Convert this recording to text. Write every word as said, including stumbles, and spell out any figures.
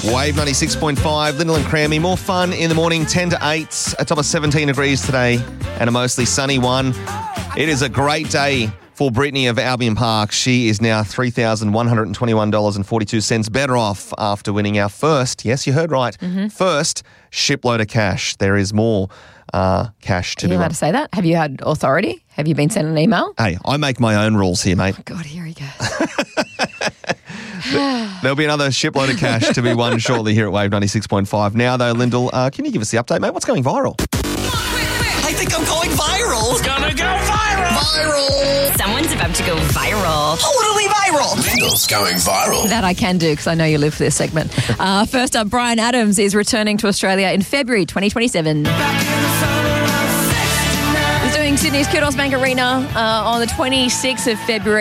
Wave ninety-six point five, Lyndall and Crammy. More fun in the morning, ten to eight, a top of seventeen degrees today and a mostly sunny one. It is a great day for Brittany of Albion Park. She is now three thousand one hundred twenty-one dollars and forty-two cents better off after winning our first, yes, you heard right, mm-hmm. first shipload of cash. There is more uh, cash to Are be you allowed won. to say that? Have you had authority? Have you been sent an email? Hey, I make my own rules here, mate. Oh, God, here he goes. There'll be another shipload of cash to be won shortly here at Wave ninety-six point five. Now, though, Lyndall, uh, can you give us the update, mate? What's going viral? I think I'm going viral. It's gonna go viral. Viral. Someone's about to go viral. Totally viral. Lyndall's going viral. That I can do because I know you live for this segment. Uh, first up, Bryan Adams is returning to Australia in February twenty twenty-seven. He's doing Sydney's Kudos Bank Arena uh, on the twenty-sixth of February.